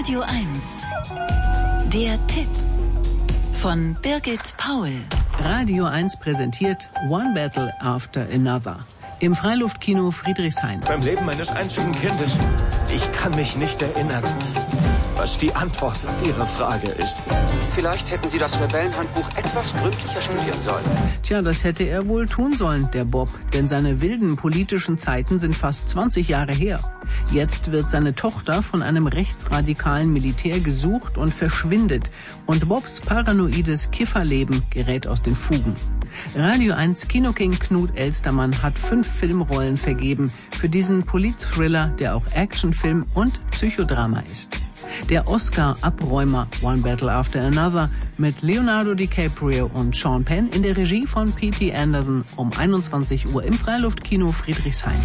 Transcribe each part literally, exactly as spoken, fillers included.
Radio eins. Der Tipp von Birgit Paul. Radio eins präsentiert One Battle After Another im Freiluftkino Friedrichshain. Beim Leben meines einzigen Kindes. Ich kann mich nicht erinnern, was die Antwort auf Ihre Frage ist. Vielleicht hätten Sie das Rebellenhandbuch etwas gründlicher studieren sollen. Tja, das hätte er wohl tun sollen, der Bob. Denn seine wilden politischen Zeiten sind fast zwanzig Jahre her. Jetzt wird seine Tochter von einem rechtsradikalen Militär gesucht und verschwindet. Und Bobs paranoides Kifferleben gerät aus den Fugen. Radio eins Kinoking Knut Elstermann hat fünf Filmrollen vergeben für diesen Polit-Thriller, der auch Actionfilm und Psychodrama ist. Der Oscar-Abräumer One Battle After Another mit Leonardo DiCaprio und Sean Penn in der Regie von P T Anderson um einundzwanzig Uhr im Freiluftkino Friedrichshain.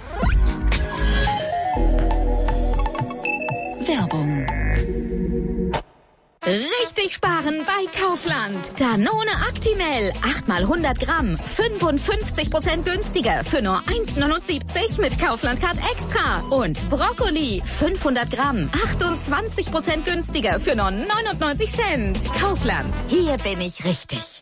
Werbung. Richtig sparen bei Kaufland. Danone Actimel. acht mal hundert Gramm. fünfundfünfzig Prozent günstiger. Für nur eins neunundsiebzig mit Kaufland-Card Extra. Und Brokkoli. fünfhundert Gramm. achtundzwanzig Prozent günstiger. Für nur neunundneunzig Cent. Kaufland. Hier bin ich richtig.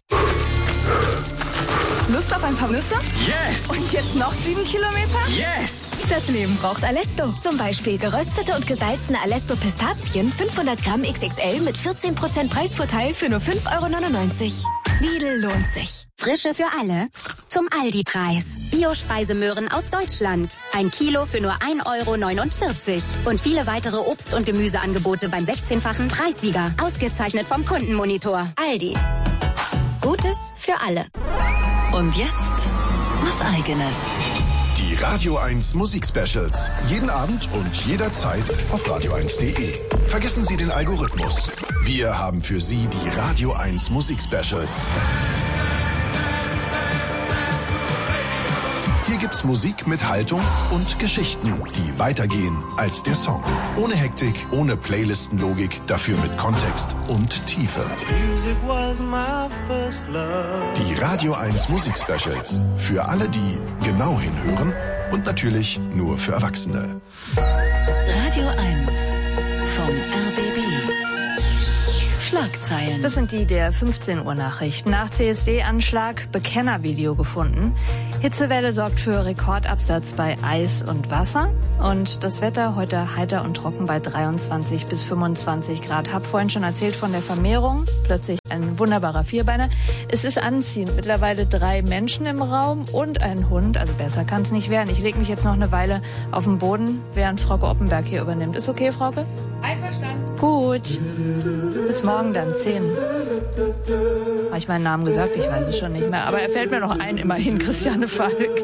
Lust auf ein paar Nüsse? Yes! Und jetzt noch sieben Kilometer? Yes! Das Leben braucht Alesto. Zum Beispiel geröstete und gesalzene Alesto Pistazien, fünfhundert Gramm X X L mit vierzehn Prozent Preisvorteil für nur fünf Euro neunundneunzig. Lidl lohnt sich. Frische für alle zum Aldi-Preis. Bio-Speisemöhren aus Deutschland. Ein Kilo für nur ein Euro neunundvierzig. Und viele weitere Obst- und Gemüseangebote beim sechzehnfachen Preissieger. Ausgezeichnet vom Kundenmonitor. Aldi. Gutes für alle. Und jetzt was Eigenes. Die Radio eins Musik-Specials. Jeden Abend und jederzeit auf radio eins punkt de. Vergessen Sie den Algorithmus. Wir haben für Sie die Radio eins Musik-Specials. Hier gibt's Musik mit Haltung und Geschichten, die weitergehen als der Song. Ohne Hektik, ohne Playlistenlogik, dafür mit Kontext und Tiefe. Die Radio eins Musik-Specials. Für alle, die genau hinhören und natürlich nur für Erwachsene. Radio eins vom R B B. Schlagzeilen. Das sind die der fünfzehn Uhr Nachrichten. Nach C S D-Anschlag Bekennervideo gefunden. Hitzewelle sorgt für Rekordabsatz bei Eis und Wasser. Und das Wetter heute heiter und trocken bei dreiundzwanzig bis fünfundzwanzig Grad. Hab vorhin schon erzählt von der Vermehrung. Plötzlich ein wunderbarer Vierbeiner. Es ist anziehend. Mittlerweile drei Menschen im Raum und ein Hund. Also besser kann es nicht werden. Ich lege mich jetzt noch eine Weile auf den Boden, während Frauke Oppenberg hier übernimmt. Ist okay, Frauke? Einverstanden. Gut. Bis morgen dann, zehn. Habe ich meinen Namen gesagt? Ich weiß es schon nicht mehr. Aber er fällt mir noch ein, immerhin, Christiane Falk.